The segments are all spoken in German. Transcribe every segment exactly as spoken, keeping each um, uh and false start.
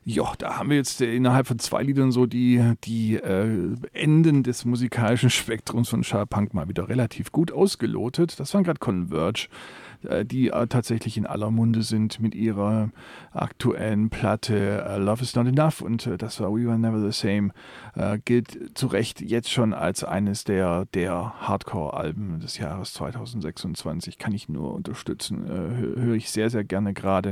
Ja, da haben wir jetzt äh, innerhalb von zwei Liedern so die, die äh, Enden des musikalischen Spektrums von Charpunk mal wieder relativ gut ausgelotet. Das waren gerade Converge, äh, die äh, tatsächlich in aller Munde sind mit ihrer aktuellen Platte äh, Love is Not Enough, und äh, das war We Were Never the Same. Äh, gilt zu Recht jetzt schon als eines der, der Hardcore-Alben des Jahres zwanzig sechsundzwanzig. Kann ich nur unterstützen. Äh, hö- höre ich sehr, sehr gerne gerade.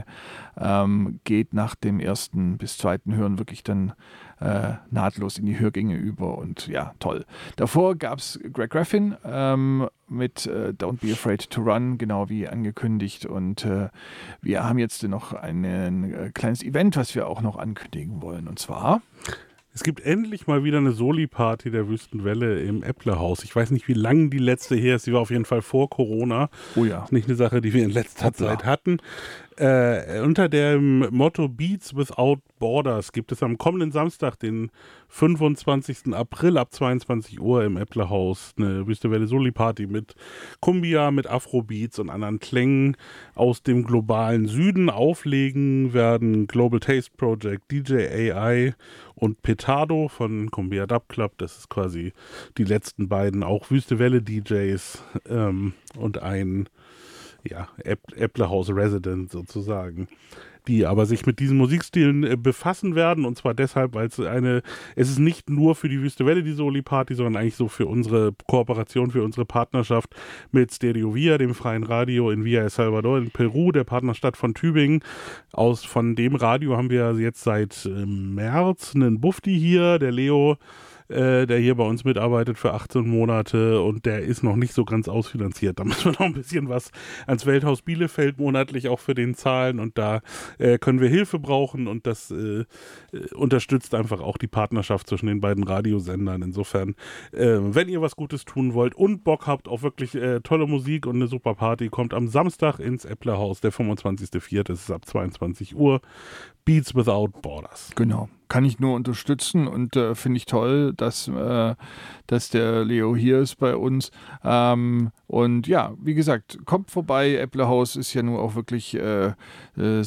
Ähm, geht nach dem ersten bis zweiten Hören wirklich dann äh, nahtlos in die Hörgänge über, und ja, toll. Davor gab es Greg Graffin ähm, mit äh, Don't Be Afraid to Run, genau wie angekündigt, und äh, wir haben jetzt noch ein, ein äh, kleines Event, was wir auch noch ankündigen wollen, und zwar... Es gibt endlich mal wieder eine Soli-Party der Wüstenwelle im Äpplehaus. Ich weiß nicht, wie lange die letzte her ist. Sie war auf jeden Fall vor Corona. Oh ja. Ist nicht eine Sache, die wir in letzter Hoppla. Zeit hatten. Äh, unter dem Motto Beats Without Borders gibt es am kommenden Samstag, den fünfundzwanzigsten April ab zweiundzwanzig Uhr im Äpplehaus eine Wüstenwelle Soli-Party mit Kumbia, mit Afrobeats und anderen Klängen aus dem globalen Süden. Auflegen werden Global Taste Project, D J A I und Petardo von Kumbia Dub Club. Das ist quasi die letzten beiden auch Wüstewelle-D Js ähm, und ein ja, Äpplehaus Resident sozusagen, die aber sich mit diesen Musikstilen äh, befassen werden, und zwar deshalb, weil es eine, es ist nicht nur für die Wüstewelle die Soli-Party, sondern eigentlich so für unsere Kooperation, für unsere Partnerschaft mit Stereo Villa, dem freien Radio in Villa El Salvador in Peru, der Partnerstadt von Tübingen. Aus von dem Radio haben wir jetzt seit äh, März einen Bufti hier, der Leo, Äh, der hier bei uns mitarbeitet für achtzehn Monate, und der ist noch nicht so ganz ausfinanziert. Da müssen wir noch ein bisschen was ans Welthaus Bielefeld monatlich auch für den zahlen, und da äh, können wir Hilfe brauchen, und das äh, äh, unterstützt einfach auch die Partnerschaft zwischen den beiden Radiosendern. Insofern, äh, wenn ihr was Gutes tun wollt und Bock habt auf wirklich äh, tolle Musik und eine super Party, kommt am Samstag ins Äpplehaus, der fünfundzwanzigsten vierten Das ist ab zweiundzwanzig Uhr. Beats Without Borders. Genau, kann ich nur unterstützen, und äh, finde ich toll, dass, äh, dass der Leo hier ist bei uns. Ähm, und ja, wie gesagt, kommt vorbei. Äpplehaus ist ja nur auch wirklich äh, äh,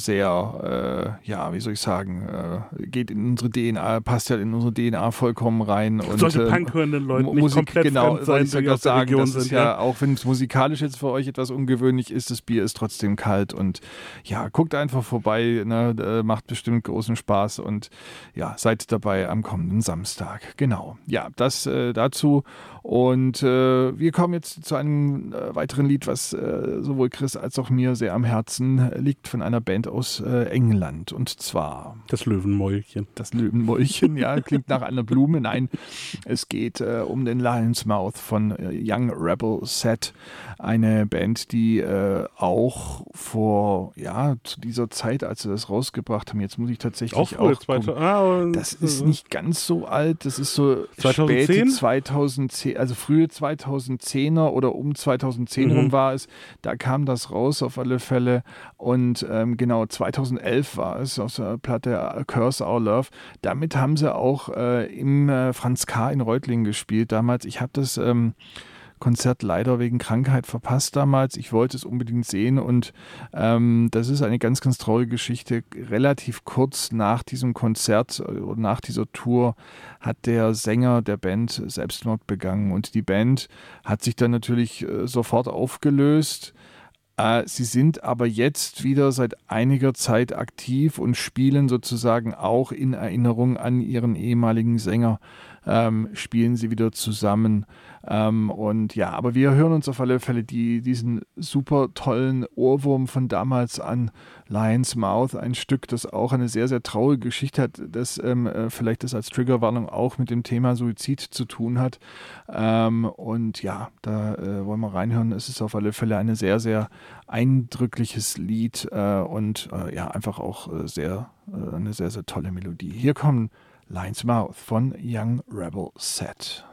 sehr, äh, ja, wie soll ich sagen, äh, geht in unsere D N A, passt ja in unsere D N A vollkommen rein. Und sollte äh, Punk-hörenden Leuten nicht Musik, komplett genau, fremd sein, ich ja die aus der sagen, Region das ist sind. ja, Ja, auch wenn es musikalisch jetzt für euch etwas ungewöhnlich ist, das Bier ist trotzdem kalt, und ja, guckt einfach vorbei, ne, äh, macht bestimmt großen Spaß, und ja, seid dabei am kommenden Samstag. Genau. Ja, das äh, dazu. Und äh, wir kommen jetzt zu einem äh, weiteren Lied, was äh, sowohl Chris als auch mir sehr am Herzen liegt, von einer Band aus äh, England. Und zwar das Löwenmäulchen. Das Löwenmäulchen, ja, klingt nach einer Blume. Nein, es geht äh, um den Lion's Mouth von äh, Young Rebel Set. Eine Band, die äh, auch vor, ja, zu dieser Zeit, als sie das rausgebracht haben, jetzt muss ich tatsächlich auch, auch zweitausend, ah, das ist nicht ganz so alt, das ist so zweitausendzehn? späte zweitausendzehn, also frühe zweitausendzehner oder um zweitausendzehn Mhm. rum war es, da kam das raus auf alle Fälle, und ähm, genau zweitausendelf war es auf der Platte Curse Our Love. Damit haben sie auch äh, im äh, Franz K. in Reutlingen gespielt damals. Ich habe das ähm, Konzert leider wegen Krankheit verpasst damals. Ich wollte es unbedingt sehen, und ähm, das ist eine ganz, ganz traurige Geschichte. Relativ kurz nach diesem Konzert oder nach dieser Tour hat der Sänger der Band Selbstmord begangen, und die Band hat sich dann natürlich äh, sofort aufgelöst. Äh, sie sind aber jetzt wieder seit einiger Zeit aktiv und spielen sozusagen auch in Erinnerung an ihren ehemaligen Sänger, ähm, spielen sie wieder zusammen. Ähm, und ja, aber wir hören uns auf alle Fälle die, diesen super tollen Ohrwurm von damals an, Lion's Mouth, ein Stück, das auch eine sehr, sehr traurige Geschichte hat, das ähm, äh, vielleicht das als Triggerwarnung auch mit dem Thema Suizid zu tun hat. Ähm, und ja, da äh, wollen wir reinhören. Es ist auf alle Fälle ein sehr, sehr eindrückliches Lied äh, und äh, ja, einfach auch äh, sehr, äh, eine sehr, sehr tolle Melodie. Hier kommen Lion's Mouth von Young Rebel Set.